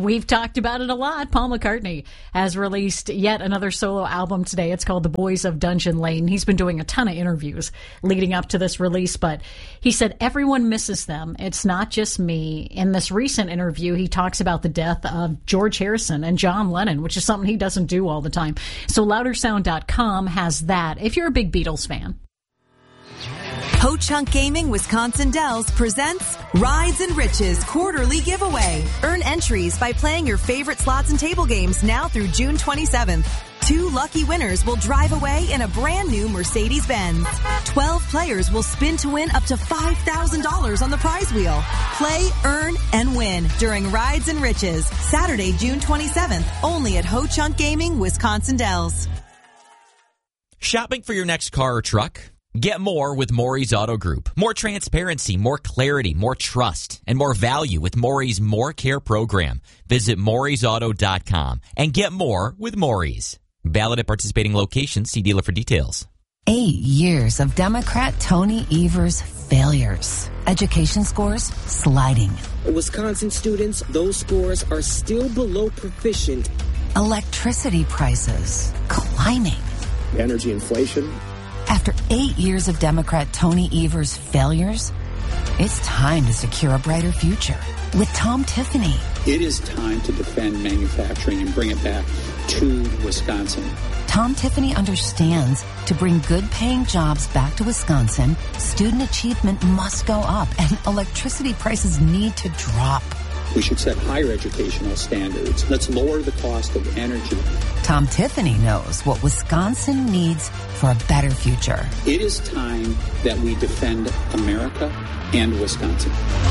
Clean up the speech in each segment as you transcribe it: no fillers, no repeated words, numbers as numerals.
We've talked about it a lot. Paul McCartney has released yet another solo album today. It's called The Boys of Dungeon Lane. He's been doing a ton of interviews leading up to this release, but he said everyone misses them. It's not just me. In this recent interview, he talks about the death of George Harrison and John Lennon, which is something he doesn't do all the time. So loudersound.com has that if you're a big Beatles fan. Ho Chunk Gaming Wisconsin Dells presents Rides and Riches quarterly giveaway. Earn entries by playing your favorite slots and table games now through June 27th. 2 lucky winners will drive away in a brand new Mercedes-Benz. 12 players will spin to win up to $5,000 on the prize wheel. Play, earn, and win during Rides and Riches. Saturday, June 27th, only at Ho Chunk Gaming Wisconsin Dells. Shopping for your next car or truck? Get more with Maury's Auto Group. More transparency, more clarity, more trust, and more value with Maury's More Care program. Visit Maury'sAuto.com and get more with Maury's. Valid at participating locations. See dealer for details. 8 years of Democrat Tony Evers' failures. Education scores sliding. Wisconsin students, those scores are still below proficient. Electricity prices climbing. Energy inflation. After 8 years of Democrat Tony Evers' failures, it's time to secure a brighter future with Tom Tiffany. It is time to defend manufacturing and bring it back to Wisconsin. Tom Tiffany understands to bring good-paying jobs back to Wisconsin, student achievement must go up and electricity prices need to drop. We should set higher educational standards. Let's lower the cost of energy. Tom Tiffany knows what Wisconsin needs for a better future. It is time that we defend America and Wisconsin.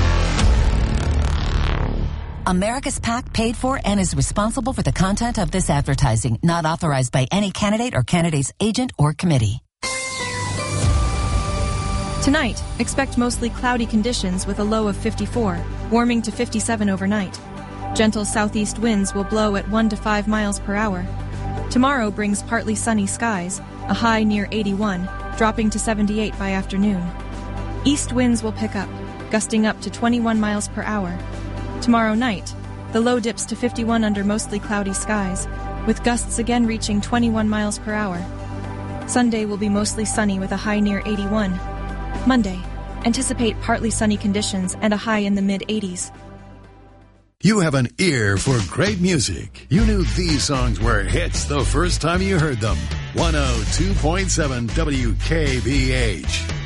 America's PAC paid for and is responsible for the content of this advertising, not authorized by any candidate or candidate's agent or committee. Tonight, expect mostly cloudy conditions with a low of 54, warming to 57 overnight. Gentle southeast winds will blow at 1 to 5 miles per hour. Tomorrow brings partly sunny skies, a high near 81, dropping to 78 by afternoon. East winds will pick up, gusting up to 21 miles per hour. Tomorrow night, the low dips to 51 under mostly cloudy skies, with gusts again reaching 21 miles per hour. Sunday will be mostly sunny with a high near 81. Monday, anticipate partly sunny conditions and a high in the mid-80s. You have an ear for great music. You knew these songs were hits the first time you heard them. 102.7 WKBH.